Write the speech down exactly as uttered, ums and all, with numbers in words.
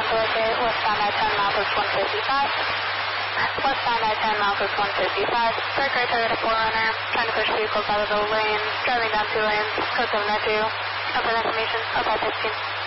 okay, westbound I ten miles is one fifty-five. Westbound I ten miles is one fifty-five. Brake right tire to forerunner, trying to push vehicles out of the lane, driving down two lanes, code seven oh two. No further information, oh five fifteen.